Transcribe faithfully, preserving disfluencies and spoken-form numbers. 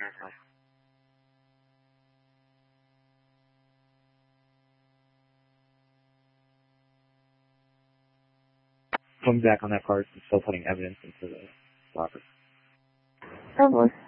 Going back on that part, and still putting evidence into the locker. Oh boy.